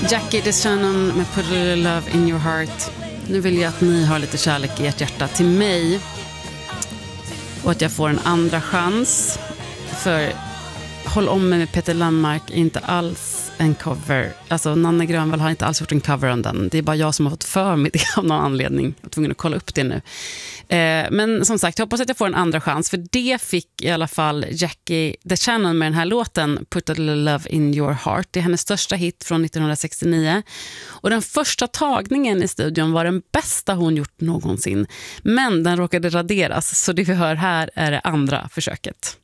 Jackie DeShannon med Put a Little Love in Your Heart. Nu vill jag att ni har lite kärlek i ert hjärta till mig. Och att jag får en andra chans. För Håll om med Peter Landmark är inte alls en cover. Alltså Nanne Grönvall har inte alls gjort en cover om den. Det är bara jag som har fått för mig det av någon anledning. Jag är tvungen att kolla upp det nu. Men som sagt, jag hoppas att jag får en andra chans. För det fick i alla fall Jackie DeShannon med den här låten Put a Little Love in Your Heart. Det är hennes största hit från 1969. Och den första tagningen i studion var den bästa hon gjort någonsin. Men den råkade raderas. Så det vi hör här är det andra försöket.